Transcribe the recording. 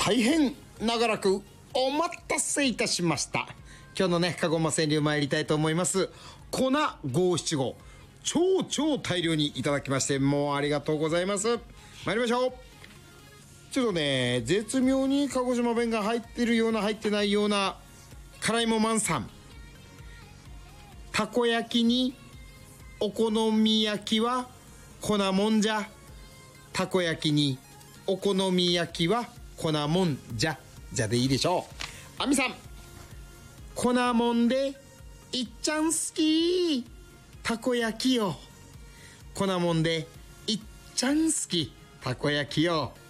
大変長らくお待たせいたしました。今日のね、かごま川柳参りたいと思います。粉五七五、超大量にいただきまして、もうありがとうございます。参りましょう。ちょっとね、絶妙に鹿児島弁が入ってるような入ってないような辛いもまんさん。たこ焼きにお好み焼きは粉もんじゃ。たこ焼きにお好み焼きは粉もんじゃ。じゃでいいでしょう。あみさん。粉もんでいっちゃん好き。たこ焼きよ。粉もんでいっちゃん好き。たこ焼きよ。